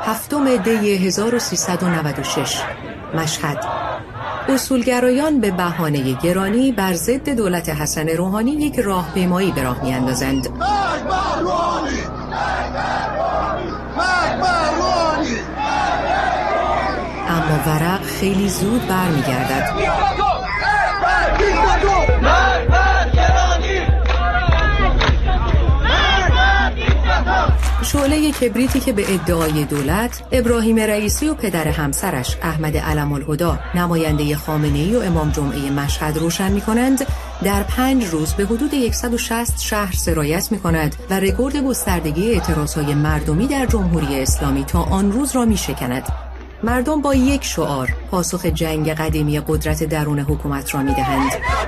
7 دی 1396 مشهد. اصولگرایان به بهانه گرانی بر ضد دولت حسن روحانی یک راهپیمایی به راه می‌اندازند. اما ورق خیلی زود برمیگردد. شعله کبریتی که به ادعای دولت ابراهیم رئیسی و پدر همسرش احمد علم‌الهدی نماینده خامنه‌ای و امام جمعه مشهد روشن می‌کنند، در 5 روز به حدود 160 شهر سرایت می‌کند و رکورد گستردگی اعتراضهای مردمی در جمهوری اسلامی تا آن روز را می‌شکند. مردم با یک شعار پاسخ جنگ قدیمی قدرت درون حکومت را می‌دهند.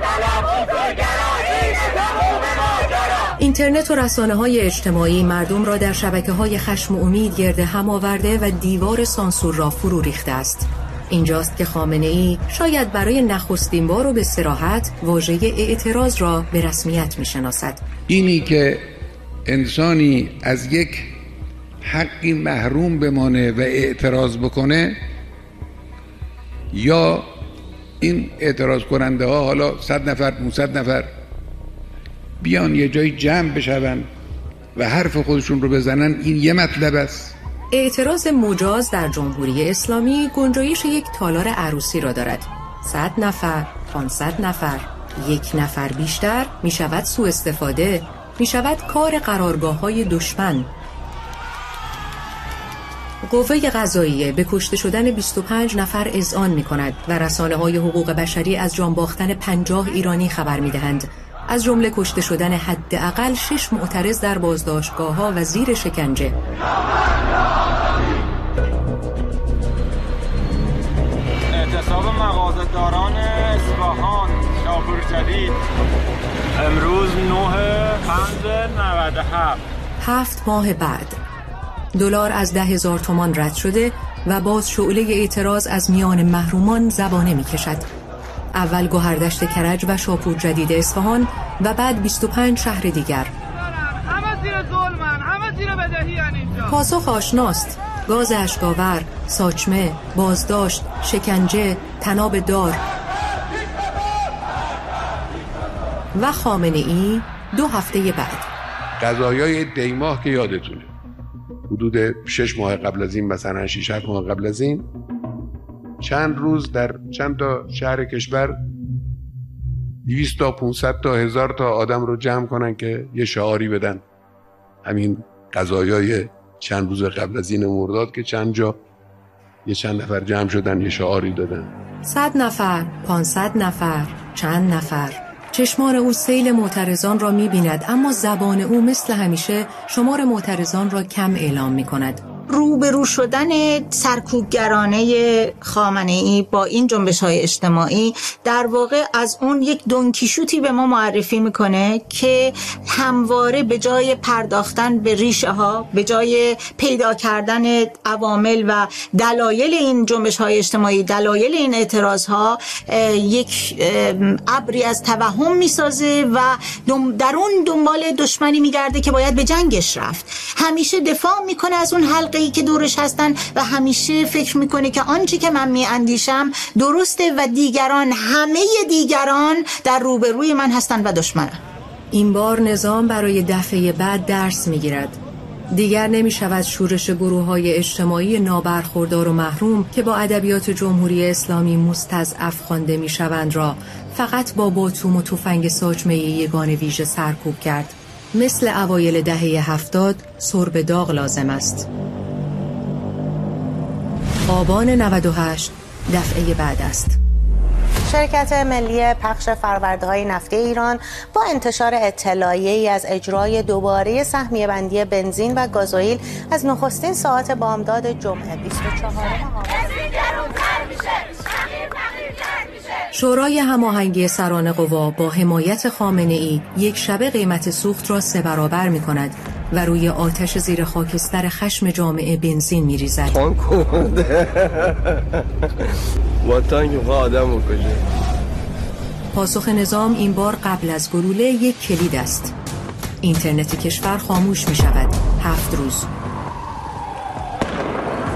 اینترنت و رسانه‌های اجتماعی مردم را در شبکه‌های خشم و امید گرد هم آورده و دیوار سانسور را فرو ریخته است. اینجاست که خامنه‌ای شاید برای نخستین بار و به صراحت واژه اعتراض را به رسمیت می‌شناسد. اینی که انسانی از یک حقی محروم بمانه و اعتراض بکنه، یا این اعتراض کننده ها حالا 100 نفر 500 نفر بیان یه جای جمع بشون و حرف خودشون رو بزنن، این یه مطلب است. اعتراض مجاز در جمهوری اسلامی گنجایش یک تالار عروسی را دارد. 100 نفر، 500 نفر، 1 نفر بیشتر می شود سوء استفاده، می شود کار قرارگاه‌های دشمن. قوه قضاییه به کشته شدن 25 نفر اذعان می کند و رسانه‌های حقوق بشری از جان باختن 50 ایرانی خبر می دهند. از جمله کشته شدن حداقل 6 معترض در بازداشتگاه‌ها و زیر شکنجه. اعتصاب مغازه‌داران اصفهان شاپور جدید امروز 9/5/97. 7 ماه بعد دلار از 10,000 تومان رد شده و باز شعله اعتراض از میان محرومان زبانه می‌کشد. اول گوهردشت کرج و شاپور جدید اصفهان و بعد 25 شهر دیگر. همه زیر ظلمن، همه زیر بدهی ان اینجا. پاسخ آشناست: گاز اشکاور، ساچمه، بازداشت، شکنجه، طناب دار. و خامنه‌ای 2 هفته بعد. قضایای دیماه که یادتونه، حدود 6 ماه قبل از این، مثلا 6-7 ماه قبل از این، چند روز در چند تا شهر کشور 200 تا 500 تا 1000 تا آدم رو جمع کنن که یه شعاری بدن. همین قضایای چند روز قبل از این مرداد که چند جا یه چند نفر جمع شدن یه شعاری دادن. 100 نفر، 500 نفر، چند نفر. چشمان او سیل معترضان را می‌بیند، اما زبان او مثل همیشه شمار معترضان را کم اعلام می‌کند. روبرو شدن سرکوبگرانه خامنه‌ای با این جنبش‌های اجتماعی در واقع از اون یک دونکیشوتی به ما معرفی میکنه که همواره به جای پرداختن به ریشه ها، به جای پیدا کردن عوامل و دلایل این جنبش‌های اجتماعی، دلایل این اعتراض‌ها، یک ابری از توهم میسازه و در اون دنبال دشمنی میگرده که باید به جنگش رفت. همیشه دفاع میکنه از اون حلقه‌ای که دورش هستن و همیشه فکر میکنه که آنچه که من میاندیشم درسته و دیگران، همه دیگران در روبروی من هستن و دشمنن. این بار نظام برای دفعه بعد درس میگیرد. دیگر نمیشود شورش گروه‌های اجتماعی نابرخوردار و محروم که با ادبیات جمهوری اسلامی مستضعف خوانده میشوند را فقط با باتوم و تفنگ ساچمه یگان ویژه سرکوب کرد. مثل اوایل دهه 70 سرب داغ لازم است. آبان 98 دفعه بعد است. شرکت ملی پخش فرورده‌های نفتی ایران با انتشار اطلاعیه‌ای از اجرای دوباره سهمیه بندی بنزین و گازوئیل از نخستین ساعات بامداد جمعه 24 شورای هماهنگی سران قوا با حمایت خامنه‌ای یک شبه قیمت سوخت را 3 برابر می‌کند و روی آتش زیر خاکستر خشم جامعه بنزین می‌ریزد. با تانک آدم بکشه. پاسخ نظام این بار قبل از گلوله یک کلید است. اینترنت کشور خاموش می‌شود 7 روز.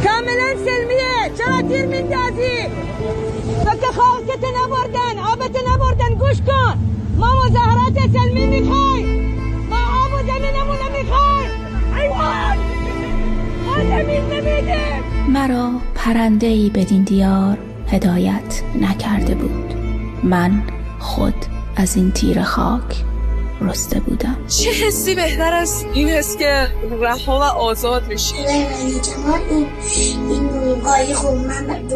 کاملا سلمیه. چرا تیر میندازی؟ تو که خاکت نبردن، آبت نبردن. گوش کن، ما مظاهرات سلمی میخوای، ما آب و زمینمون نمیخوای. ایوان ما زمین نمیدیم. مرا پرنده‌ای بدین دیار هدایت نکرده بود. من خود از این تیر خاک رسته بودم. چه حسی بهتر از این حس که رها و آزاد میشی؟ این قایق من